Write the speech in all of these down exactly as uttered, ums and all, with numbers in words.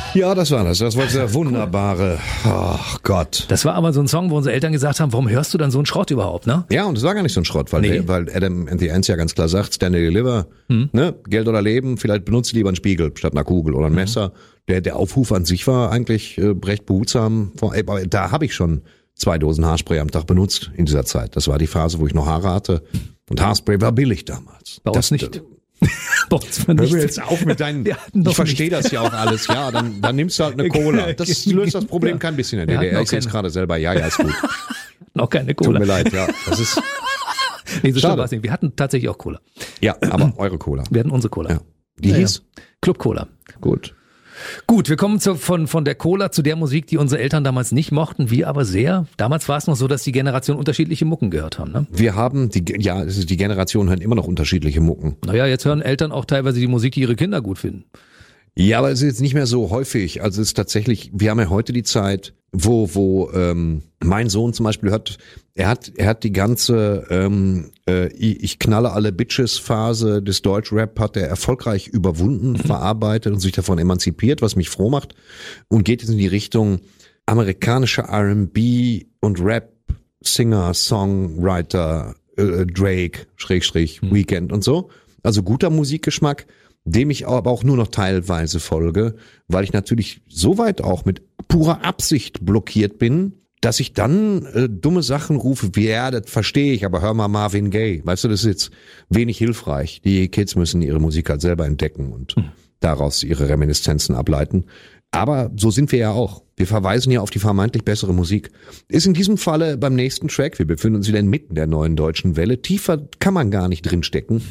Ja, das war das. Das war dieser wunderbare, ach Gott. Das war aber so ein Song, wo unsere Eltern gesagt haben, warum hörst du dann so einen Schrott überhaupt, ne? Ja, und das war gar nicht so ein Schrott, weil, Nee. der, weil Adam and the Ants ja ganz klar sagt, Stand and Deliver, Hm. ne, Geld oder Leben, vielleicht benutzt lieber einen Spiegel statt einer Kugel oder ein Messer. Der, der Aufruf an sich war eigentlich äh, recht behutsam. Aber da habe ich schon zwei Dosen Haarspray am Tag benutzt in dieser Zeit. Das war die Phase, wo ich noch Haare hatte. Und Haarspray war billig damals. Bei uns das, nicht. Bei uns war Hör nicht. mir jetzt auf mit deinen, Wir hatten doch ich verstehe nicht. das ja auch alles, ja, dann, dann nimmst du halt eine Cola. Das löst das Problem kein bisschen in der Wir D D R. hatten Ich sehe es auch gerade selber, ja, ja, ist gut. Noch keine Tut mir Cola. leid, ja. Das ist, Nee, so schlimm Schade. war es nicht. Wir hatten tatsächlich auch Cola. ja, aber eure Cola. Wir hatten unsere Cola. Ja. Die Ja, hieß? ja. Club Cola. Gut. Gut, wir kommen zu, von, von der Cola zu der Musik, die unsere Eltern damals nicht mochten, wir aber sehr. Damals war es noch so, dass die Generation unterschiedliche Mucken gehört haben. Ne? Wir haben, die, ja, es ist- die Generation hören immer noch unterschiedliche Mucken. Naja, jetzt hören Eltern auch teilweise die Musik, die ihre Kinder gut finden. Ja, aber es ist jetzt nicht mehr so häufig. Also es ist tatsächlich, wir haben ja heute die Zeit, wo, wo ähm, mein Sohn zum Beispiel hört, er hat, er hat die ganze ähm, äh, ich ich knalle alle Bitches-Phase des Deutschrap hat er erfolgreich überwunden, verarbeitet und sich davon emanzipiert, was mich froh macht, und geht jetzt in die Richtung amerikanische R and B und Rap, Singer, Songwriter, äh, Drake, Schrägstrich, Weekend und so. Also guter Musikgeschmack, dem ich aber auch nur noch teilweise folge, weil ich natürlich soweit auch mit purer Absicht blockiert bin, dass ich dann äh, dumme Sachen rufe, wie, ja, das verstehe ich, aber hör mal Marvin Gaye. Weißt du, das ist jetzt wenig hilfreich. Die Kids müssen ihre Musik halt selber entdecken und Hm. daraus ihre Reminiszenzen ableiten. Aber so sind wir ja auch. Wir verweisen ja auf die vermeintlich bessere Musik. Ist in diesem Falle beim nächsten Track, wir befinden uns wieder inmitten der neuen deutschen Welle, tiefer kann man gar nicht drinstecken.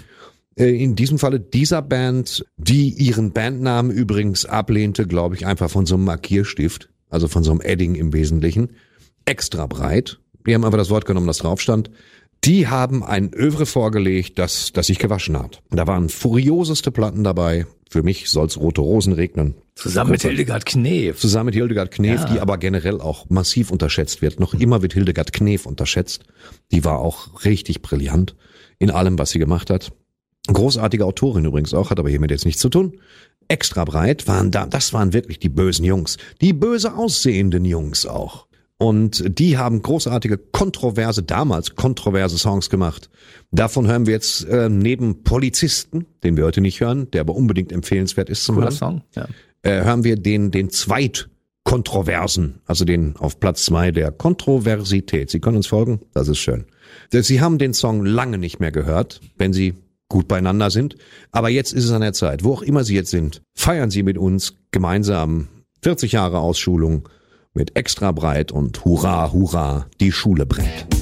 In diesem Falle dieser Band, die ihren Bandnamen übrigens ablehnte, glaube ich, einfach von so einem Markierstift, also von so einem Edding im Wesentlichen, extra breit. Die haben einfach das Wort genommen, das drauf stand. Die haben ein Övre vorgelegt, das, das sich gewaschen hat. Da waren furioseste Platten dabei. Für mich soll's Rote Rosen regnen. Zusammen mit Hildegard Knef. Zusammen mit Hildegard Knef, Ja. die aber generell auch massiv unterschätzt wird. Noch immer wird Hildegard Knef unterschätzt. Die war auch richtig brillant in allem, was sie gemacht hat. Großartige Autorin übrigens auch, hat aber hiermit jetzt nichts zu tun. Extra breit waren da, das waren wirklich die bösen Jungs. Die böse aussehenden Jungs auch. Und die haben großartige, kontroverse, damals kontroverse Songs gemacht. Davon hören wir jetzt äh, neben Polizisten, den wir heute nicht hören, der aber unbedingt empfehlenswert ist zum Cooler Hören, Song. Ja. äh, hören wir den, den Zweitkontroversen, also den auf Platz zwei der Kontroversität. Sie können uns folgen, das ist schön. Sie haben den Song lange nicht mehr gehört, wenn Sie gut beieinander sind. Aber jetzt ist es an der Zeit, wo auch immer Sie jetzt sind, feiern Sie mit uns gemeinsam vierzig Jahre Ausschulung mit Extra breit und Hurra, Hurra, die Schule brennt.